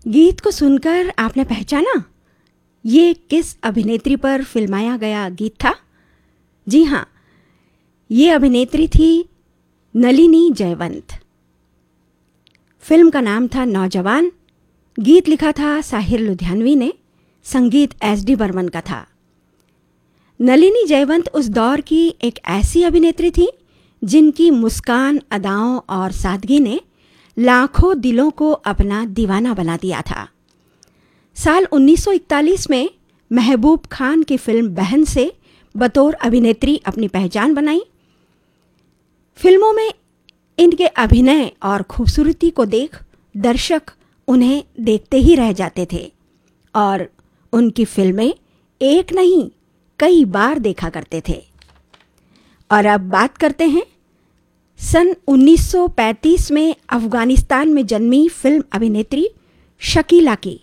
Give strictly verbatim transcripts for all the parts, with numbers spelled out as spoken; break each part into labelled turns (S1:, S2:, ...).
S1: गीत को सुनकर आपने पहचाना ये किस अभिनेत्री पर फिल्माया गया गीत था? जी हाँ, ये अभिनेत्री थी नलिनी जयवंत। फिल्म का नाम था नौजवान। गीत लिखा था साहिर लुधियानवी ने, संगीत एस डी बर्मन का था। नलिनी जयवंत उस दौर की एक ऐसी अभिनेत्री थी जिनकी मुस्कान, अदाओं और सादगी ने लाखों दिलों को अपना दीवाना बना दिया था। साल उन्नीस सौ इकतालीस में महबूब खान की फिल्म बहन से बतौर अभिनेत्री अपनी पहचान बनाई। फिल्मों में इनके अभिनय और खूबसूरती को देख दर्शक उन्हें देखते ही रह जाते थे और उनकी फिल्में एक नहीं कई बार देखा करते थे। और अब बात करते हैं सन उन्नीस सौ पैंतीस में अफगानिस्तान में जन्मी फिल्म अभिनेत्री शकीला की।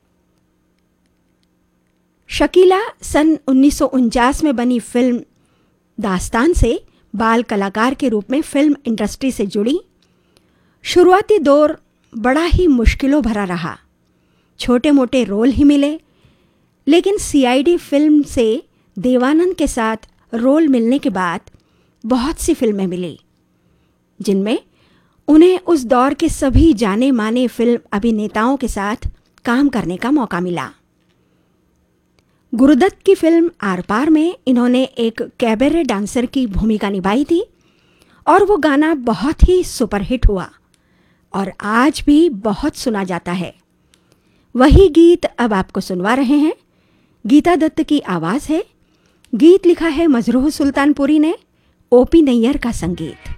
S1: शकीला सन उन्नीस सौ उनचास में बनी फिल्म दास्तान से बाल कलाकार के रूप में फिल्म इंडस्ट्री से जुड़ी। शुरुआती दौर बड़ा ही मुश्किलों भरा रहा। छोटे मोटे रोल ही मिले, लेकिन सीआईडी फिल्म से देवानंद के साथ रोल मिलने के बाद बहुत सी फिल्में मिली जिनमें उन्हें उस दौर के सभी जाने माने फिल्म अभिनेताओं के साथ काम करने का मौका मिला। गुरुदत्त की फिल्म आर पार में इन्होंने एक कैबरे डांसर की भूमिका निभाई थी और वो गाना बहुत ही सुपरहिट हुआ और आज भी बहुत सुना जाता है। वही गीत अब आपको सुनवा रहे हैं। गीता दत्त की आवाज़ है। गीत लिखा है मजरूह सुल्तानपुरी ने, ओपी नैयर का संगीत।